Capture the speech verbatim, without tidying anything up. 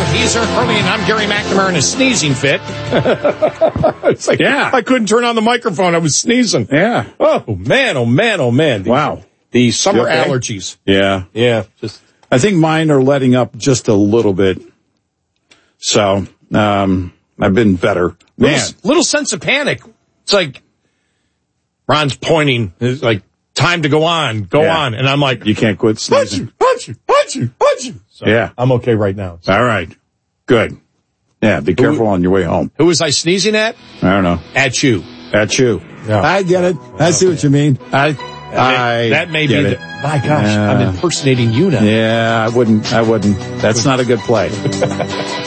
He's Eric Curley, and I'm Gary McNamara in a sneezing fit. It's like, yeah. I couldn't turn on the microphone. I was sneezing. Yeah. Oh, man, oh, man, oh, man. These, wow. The summer okay? allergies. Yeah. Yeah. Just. I think mine are letting up just a little bit. So, um, I've been better. Man. Little, little sense of panic. It's like, Ron's pointing. It's like, time to go on, go yeah. on. And I'm like, you can't quit sneezing. Punch you, punch you, punch you. So yeah. I'm okay right now. So. All right. Good. Yeah, be careful who, on your way home. Who was I sneezing at? I don't know. At you. At you. Yeah. I get it. I see what you mean. I, that I may, that may get be it. The, my gosh, uh, I'm impersonating you now. Yeah, I wouldn't, I wouldn't. That's not a good play.